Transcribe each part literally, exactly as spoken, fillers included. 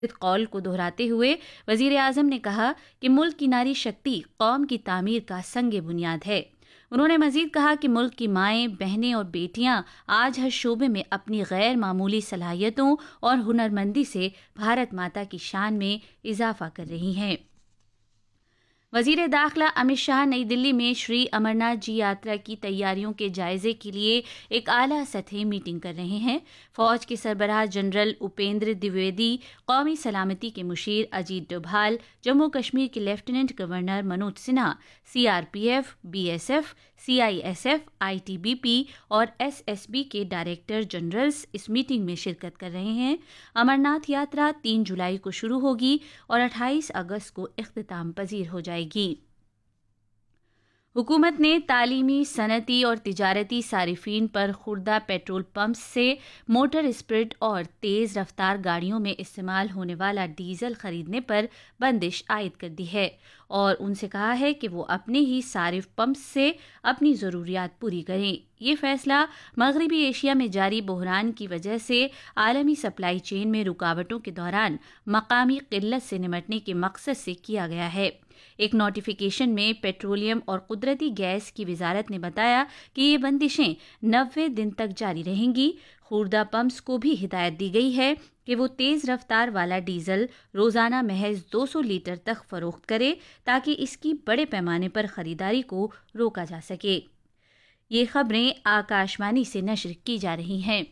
قول کو دہراتے ہوئے وزیر اعظم نے کہا کہ ملک کی ناری شکتی قوم کی تعمیر کا سنگ بنیاد ہے۔ انہوں نے مزید کہا کہ ملک کی مائیں، بہنیں اور بیٹیاں آج ہر شعبے میں اپنی غیر معمولی صلاحیتوں اور ہنرمندی سے بھارت ماتا کی شان میں اضافہ کر رہی ہیں۔ وزیر داخلہ امت شاہ نئی دلی میں شری امرناتھ جی یاترا کی تیاریوں کے جائزے کے لیے ایک اعلیٰ سطحی میٹنگ کر رہے ہیں۔ فوج کے سربراہ جنرل اپیندر دیویدی، قومی سلامتی کے مشیر اجیت ڈوبھال، جموں کشمیر کے lieutenant governor Manoj Sinha, C R P F, B S F, C I S F, I T B P اور ایس ایس بی کے ڈائریکٹر جنرلز اس میٹنگ میں شرکت کر رہے ہیں۔ امرناتھ یاترا تین جولائی کو شروع ہوگی اور اٹھائیس اگست کو اختتام پذیر ہو جائے گی۔ حکومت نے تعلیمی، صنعتی اور تجارتی صارفین پر خوردہ پیٹرول پمپس سے موٹر اسپرٹ اور تیز رفتار گاڑیوں میں استعمال ہونے والا ڈیزل خریدنے پر بندش عائد کر دی ہے اور ان سے کہا ہے کہ وہ اپنے ہی صارف پمپس سے اپنی ضروریات پوری کریں۔ یہ فیصلہ مغربی ایشیا میں جاری بحران کی وجہ سے عالمی سپلائی چین میں رکاوٹوں کے دوران مقامی قلت سے نمٹنے کے مقصد سے کیا گیا ہے۔ ایک نوٹیفیکیشن میں پیٹرولیم اور قدرتی گیس کی وزارت نے بتایا کہ یہ بندشیں نوے دن تک جاری رہیں گی۔ خوردہ پمپس کو بھی ہدایت دی گئی ہے کہ وہ تیز رفتار والا ڈیزل روزانہ محض دو سو لیٹر تک فروخت کرے تاکہ اس کی بڑے پیمانے پر خریداری کو روکا جا سکے۔ یہ خبریں آکاشوانی سے نشر کی جا رہی ہیں۔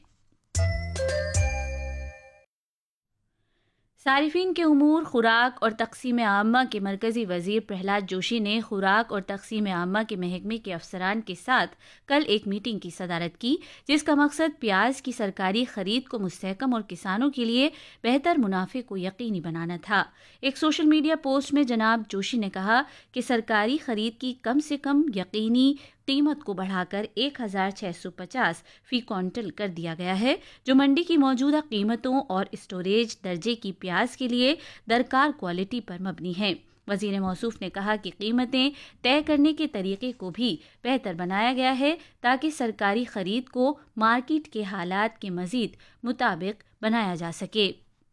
صارفین کے امور، خوراک اور تقسیم عامہ کے مرکزی وزیر پرہلاد جوشی نے خوراک اور تقسیم عامہ کے محکمے کے افسران کے ساتھ کل ایک میٹنگ کی صدارت کی، جس کا مقصد پیاز کی سرکاری خرید کو مستحکم اور کسانوں کے لیے بہتر منافع کو یقینی بنانا تھا۔ ایک سوشل میڈیا پوسٹ میں جناب جوشی نے کہا کہ سرکاری خرید کی کم سے کم یقینی قیمت کو بڑھا کر ایک ہزار چھ سو پچاس فی کوئنٹل کر دیا گیا ہے، جو منڈی کی موجودہ قیمتوں اور اسٹوریج درجے کی پیاز کے لیے درکار کوالٹی پر مبنی ہے۔ وزیر موصوف نے کہا کہ قیمتیں طے کرنے کے طریقے کو بھی بہتر بنایا گیا ہے تاکہ سرکاری خرید کو مارکیٹ کے حالات کے مزید مطابق بنایا جا سکے۔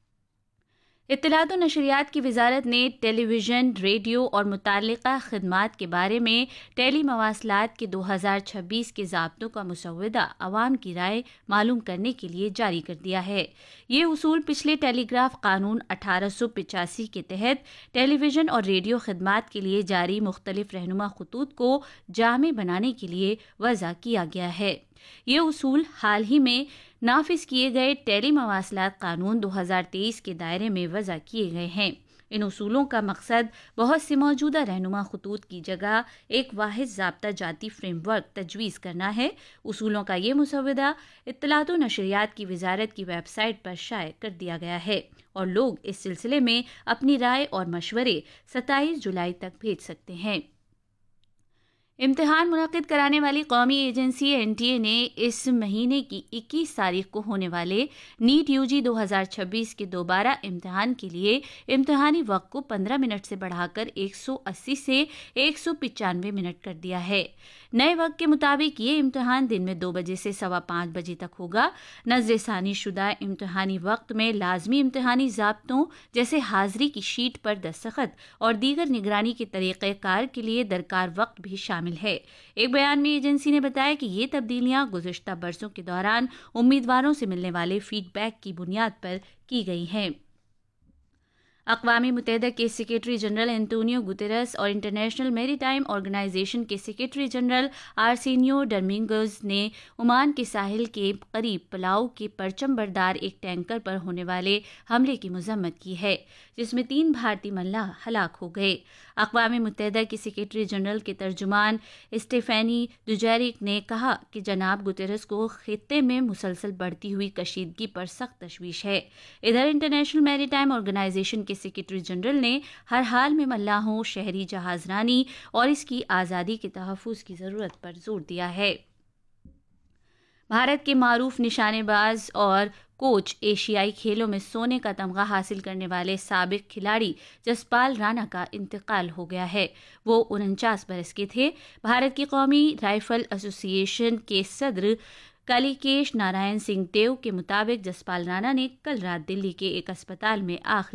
اطلاعات و نشریات کی وزارت نے ٹیلی ویژن، ریڈیو اور متعلقہ خدمات کے بارے میں ٹیلی مواصلات کے دو ہزار چھبیس کے ضابطوں کا مسودہ عوام کی رائے معلوم کرنے کے لیے جاری کر دیا ہے۔ یہ اصول پچھلے ٹیلی گراف قانون اٹھارہ سو پچاسی کے تحت ٹیلی ویژن اور ریڈیو خدمات کے لیے جاری مختلف رہنما خطوط کو جامع بنانے کے لیے وضع کیا گیا ہے۔ یہ اصول حال ہی میں نافذ کیے گئے ٹیلی مواصلات قانون دو ہزار تیئیس کے دائرے میں وضع کیے گئے ہیں۔ ان اصولوں کا مقصد بہت سے موجودہ رہنما خطوط کی جگہ ایک واحد ضابطہ جاتی فریم ورک تجویز کرنا ہے۔ اصولوں کا یہ مسودہ اطلاعات و نشریات کی وزارت کی ویب سائٹ پر شائع کر دیا گیا ہے اور لوگ اس سلسلے میں اپنی رائے اور مشورے ستائیس جولائی تک بھیج سکتے ہیں۔ امتحان منعقد کرانے والی قومی ایجنسی این ٹی اے نے اس مہینے کی اکیس تاریخ کو ہونے والے نیٹ یو جی دو ہزار چھبیس کے دوبارہ امتحان کے لیے امتحانی وقت کو پندرہ منٹ سے بڑھا کر ایک سو اسی سے ایک سو پچانوے منٹ کر دیا ہے۔ نئے وقت کے مطابق یہ امتحان دن میں دو بجے سے سوا پانچ بجے تک ہوگا۔ نظر ثانی شدہ امتحانی وقت میں لازمی امتحانی ضابطوں جیسے حاضری کی شیٹ پر دستخط اور دیگر نگرانی کے طریقہ کار کے لیے درکار وقت بھی شامل ہے۔ ایک بیان میں ایجنسی نے بتایا کہ یہ تبدیلیاں گزشتہ برسوں کے دوران امیدواروں سے ملنے والے فیڈ بیک کی بنیاد پر کی گئی ہیں۔ اقوام متحدہ کے سیکریٹری جنرل انٹونیو گوتریس اور انٹرنیشنل میری ٹائم آرگنائزیشن کے سیکریٹری جنرل آرسینیو ڈومینگوز نے عمان کے ساحل کے قریب پلاؤ کے پرچم بردار ایک ٹینکر پر ہونے والے حملے کی مذمت کی ہے، جس میں تین بھارتی ملاح ہلاک ہو گئے۔ اقوام متحدہ کے سیکریٹری جنرل کے ترجمان اسٹیفینی ڈوجیریک نے کہا کہ جناب گوتریس کو خطے میں مسلسل بڑھتی ہوئی کشیدگی پر سخت تشویش ہے۔ ادھر انٹرنیشنل میری ٹائم آرگنائزیشن کے سیکریٹری جنرل نے ہر حال میں ملاحوں، شہری جہاز رانی اور اس کی آزادی کے تحفظ کی ضرورت پر زور دیا ہے۔ بھارت کے معروف نشانے باز اور کوچ ایشیائی کھیلوں میں سونے کا تمغہ حاصل کرنے والے سابق کھلاڑی جسپال رانا کا انتقال ہو گیا ہے۔ وہ انچاس برس کے تھے۔ بھارت کی قومی رائفل ایسوسی ایشن کے صدر कालीकेश नारायण सिंह देव के मुताबिक जसपाल राणा ने कल रात दिल्ली के एक अस्पताल में आखिरी